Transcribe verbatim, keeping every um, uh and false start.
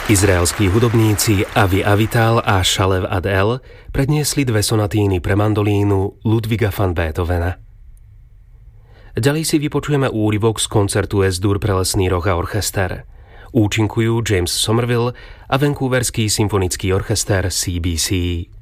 Izraelskí hudobníci Avi Avital a Shalev Ad-El predniesli dve sonatíny pre mandolínu Ludwiga van Beethovena. Ďalej si vypočujeme úryvok z koncertu Es-Dur pre lesný roh a orchester. Účinkujú James Somerville a Vancouverský symfonický orchester C B C.